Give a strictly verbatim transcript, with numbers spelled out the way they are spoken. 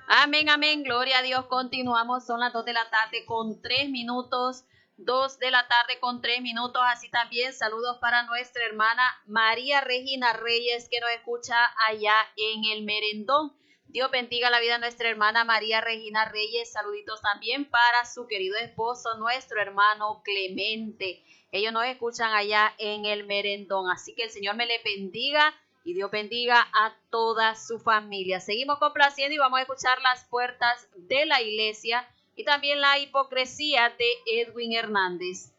Amén, amén, gloria a Dios. Continuamos, son las dos de la tarde con tres minutos. Dos de la tarde con tres minutos. Así también saludos para nuestra hermana María Regina Reyes, que nos escucha allá en el Merendón. Dios bendiga la vida de nuestra hermana María Regina Reyes. Saluditos también para su querido esposo, nuestro hermano Clemente. Ellos nos escuchan allá en el Merendón. Así que el Señor me le bendiga y Dios bendiga a toda su familia. Seguimos complaciendo y vamos a escuchar Las Puertas de la Iglesia y también La Hipocresía de Edwin Hernández.